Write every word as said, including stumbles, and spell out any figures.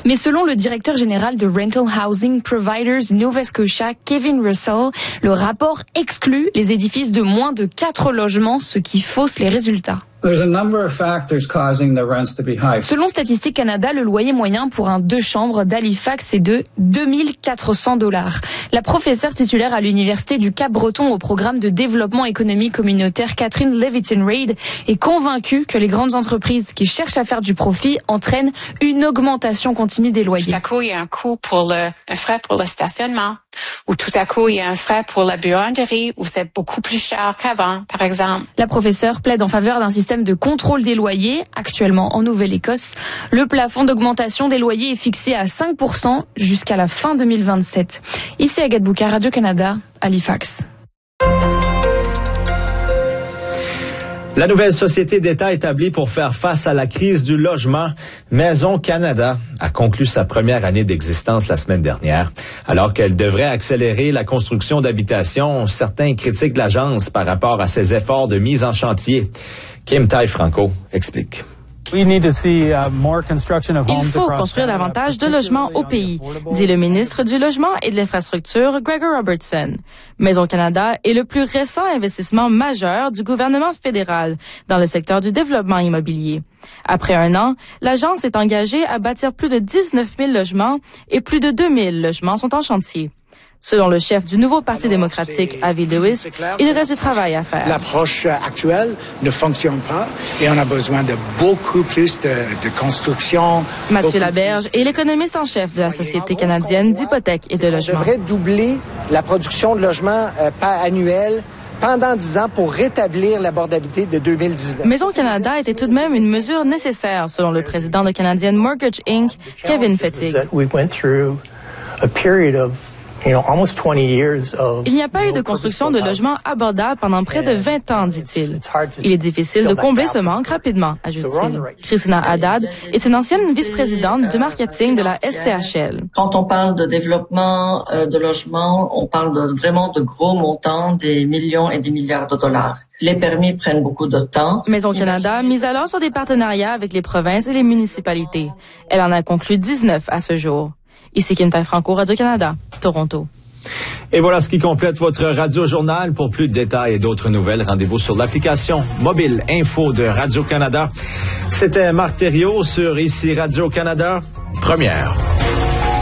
Mais selon le directeur général de Rental Housing Providers Nova Scotia, Kevin Russell, le rapport exclut les édifices de moins de quatre logements, ce qui fausse les résultats. Selon Statistique Canada, le loyer moyen pour un deux chambres d'Halifax est de deux mille quatre cents dollars. La professeure titulaire à l'Université du Cap-Breton au programme de développement économique communautaire, Catherine Leviton-Reid, est convaincue que les grandes entreprises qui cherchent à faire du profit entraînent une augmentation continue des loyers. Tout à coup, il y a un coût pour le, un frais pour le stationnement, ou tout à coup, il y a un frais pour la buanderie, où c'est beaucoup plus cher qu'avant, par exemple. La professeure plaide en faveur d'un système de contrôle des loyers. Actuellement, en Nouvelle-Écosse, le plafond d'augmentation des loyers est fixé à cinq pour cent jusqu'à la fin deux mille vingt-sept. Ici à Gadbouka, Radio-Canada, Halifax. La nouvelle société d'État établie pour faire face à la crise du logement, Maison Canada, a conclu sa première année d'existence la semaine dernière. Alors qu'elle devrait accélérer la construction d'habitations, certains critiquent l'agence par rapport à ses efforts de mise en chantier. Kim Tai-Franco explique. Il faut construire davantage de logements au pays, dit le ministre du Logement et de l'Infrastructure, Gregor Robertson. Maison Canada est le plus récent investissement majeur du gouvernement fédéral dans le secteur du développement immobilier. Après un an, l'agence est engagée à bâtir plus de dix-neuf mille logements et plus de deux mille logements sont en chantier. Selon le chef du nouveau Parti démocratique, Avi Lewis, il reste du travail à faire. L'approche actuelle ne fonctionne pas et on a besoin de beaucoup plus de, de construction. Mathieu Laberge est l'économiste en chef de la Société canadienne d'hypothèques et de logements. On devrait doubler la production de logements euh, par annuel pendant dix ans pour rétablir l'abordabilité de deux mille dix-neuf. Maison Canada était tout de même une mesure nécessaire, selon le président de Canadian Mortgage Incorporated, Kevin Fettig. Il n'y a pas eu de construction de logements abordables pendant près de vingt ans, dit-il. Il est difficile de combler ce manque rapidement, ajoute-t-il. Christina Haddad est une ancienne vice-présidente du marketing de la S C H L. Quand on parle de développement euh, de logements, on parle de, vraiment de gros montants, des millions et des milliards de dollars. Les permis prennent beaucoup de temps. Maison Canada mise alors sur des partenariats avec les provinces et les municipalités. Elle en a conclu dix-neuf à ce jour. Ici Kim Tai-Franco, Radio-Canada, Toronto. Et voilà ce qui complète votre Radio-Journal. Pour plus de détails et d'autres nouvelles, rendez-vous sur l'application mobile Info de Radio-Canada. C'était Marc Thériault sur Ici Radio-Canada, première.